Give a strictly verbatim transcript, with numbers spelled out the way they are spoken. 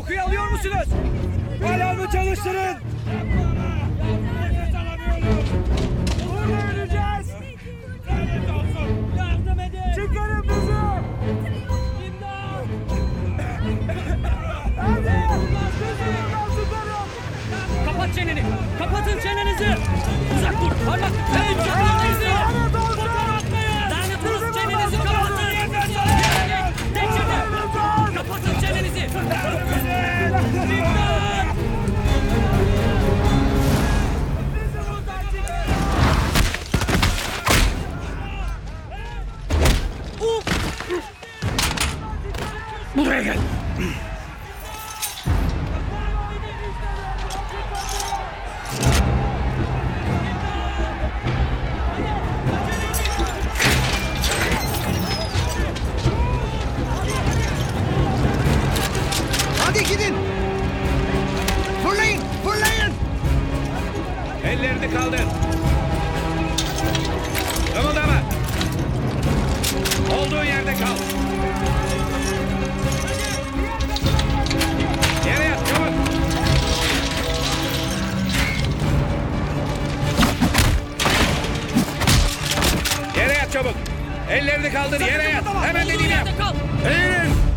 Kokuyu alıyor musunuz? Alarmı çalıştırın. Nefes alamıyorum. Burada öleceğiz. Lanet olsun. Yardım edin. Çıkarın bizi. İmdat. Hadi. Kapat çeneni. Kapatın çenenizi. Uzak dur. Parmak. Hey çenenizi. Lanet olsun. Çenenizi kapatın. Tek çene. Kapatın çenenizi. İmdat. Buraya gel. Hadi gidin. Fırlayın, fırlayın. Ellerini kaldır. Kımıldama. Olduğun yerde kal. Yere yat çabuk. Yere yat çabuk. Ellerini kaldır, yere yat. Hemen dediğini yap. Yerde kal. Eğilin.